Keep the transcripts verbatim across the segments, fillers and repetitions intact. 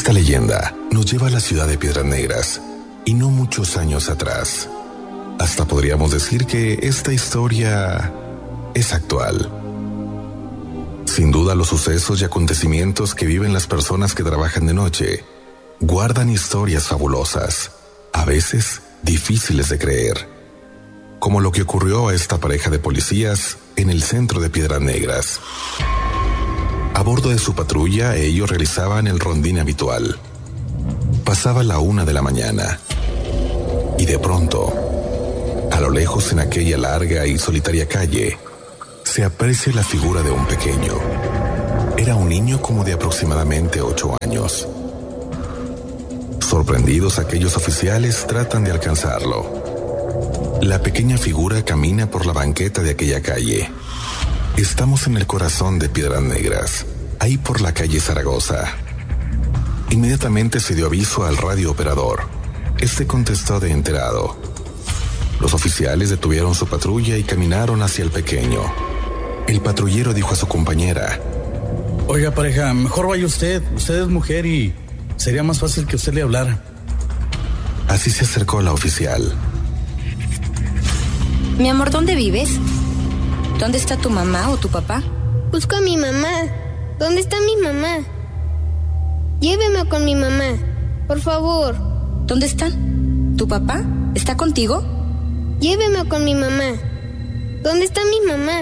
Esta leyenda nos lleva a la ciudad de Piedras Negras, y no muchos años atrás. Hasta podríamos decir que esta historia es actual. Sin duda, los sucesos y acontecimientos que viven las personas que trabajan de noche guardan historias fabulosas, a veces difíciles de creer, como lo que ocurrió a esta pareja de policías en el centro de Piedras Negras. A bordo de su patrulla, ellos realizaban el rondín habitual. Pasaba la una de la mañana, y de pronto, a lo lejos en aquella larga y solitaria calle, se aprecia la figura de un pequeño. Era un niño como de aproximadamente ocho años. Sorprendidos, aquellos oficiales tratan de alcanzarlo. La pequeña figura camina por la banqueta de aquella calle. Estamos en el corazón de Piedras Negras, ahí por la calle Zaragoza. Inmediatamente se dio aviso al radiooperador. Este contestó de enterado. Los oficiales detuvieron su patrulla y caminaron hacia el pequeño. El patrullero dijo a su compañera: Oiga, pareja, mejor vaya usted. Usted es mujer y sería más fácil que usted le hablara. Así se acercó la oficial. Mi amor, ¿dónde vives? ¿Dónde está tu mamá o tu papá? Busco a mi mamá. ¿Dónde está mi mamá? Lléveme con mi mamá, por favor. ¿Dónde están? ¿Tu papá? ¿Está contigo? Lléveme con mi mamá. ¿Dónde está mi mamá?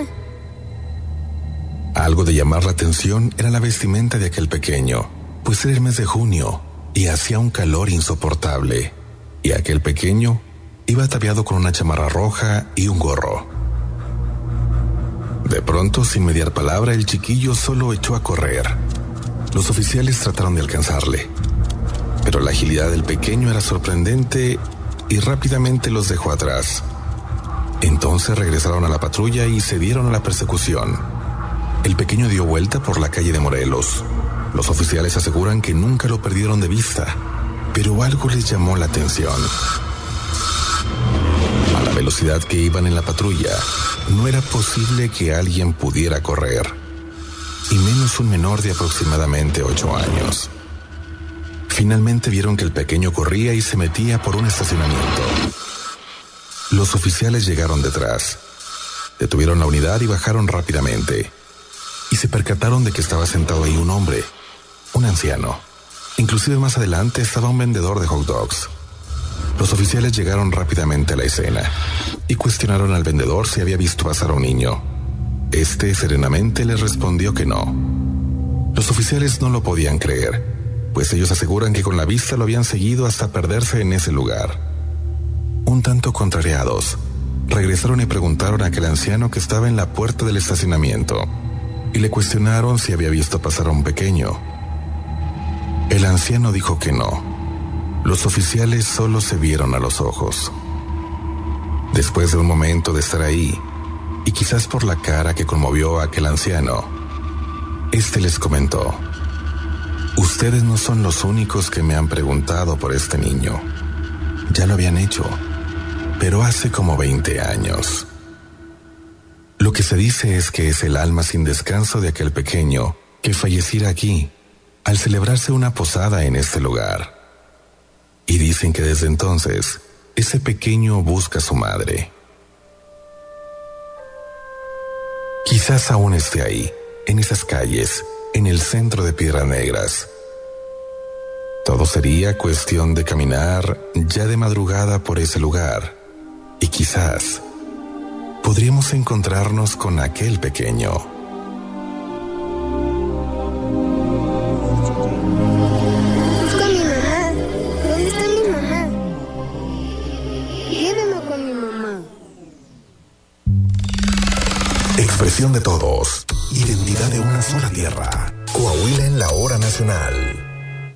Algo de llamar la atención era la vestimenta de aquel pequeño, pues era el mes de junio y hacía un calor insoportable, y aquel pequeño iba ataviado con una chamarra roja y un gorro. De pronto, sin mediar palabra, el chiquillo solo echó a correr. Los oficiales trataron de alcanzarle, pero la agilidad del pequeño era sorprendente y rápidamente los dejó atrás. Entonces regresaron a la patrulla y se dieron a la persecución. El pequeño dio vuelta por la calle de Morelos. Los oficiales aseguran que nunca lo perdieron de vista, pero algo les llamó la atención. A la velocidad que iban en la patrulla, no era posible que alguien pudiera correr, y menos un menor de aproximadamente ocho años. Finalmente vieron que el pequeño corría y se metía por un estacionamiento. Los oficiales llegaron detrás, detuvieron la unidad y bajaron rápidamente, y se percataron de que estaba sentado ahí un hombre, un anciano. Inclusive más adelante estaba un vendedor de hot dogs. Los oficiales llegaron rápidamente a la escena y cuestionaron al vendedor si había visto pasar a un niño. Este serenamente les respondió que no. Los oficiales no lo podían creer, pues ellos aseguran que con la vista lo habían seguido hasta perderse en ese lugar. Un tanto contrariados, regresaron y preguntaron a aquel anciano que estaba en la puerta del estacionamiento y le cuestionaron si había visto pasar a un pequeño. El anciano dijo que no. Los oficiales solo se vieron a los ojos. Después de un momento de estar ahí, y quizás por la cara que conmovió a aquel anciano, este les comentó: ustedes no son los únicos que me han preguntado por este niño. Ya lo habían hecho, pero hace como veinte años. Lo que se dice es que es el alma sin descanso de aquel pequeño que falleciera aquí, al celebrarse una posada en este lugar. Y dicen que desde entonces, ese pequeño busca a su madre. Quizás aún esté ahí, en esas calles, en el centro de Piedras Negras. Todo sería cuestión de caminar ya de madrugada por ese lugar, y quizás podríamos encontrarnos con aquel pequeño. Expresión de todos, identidad de una sola tierra. Coahuila en la hora nacional.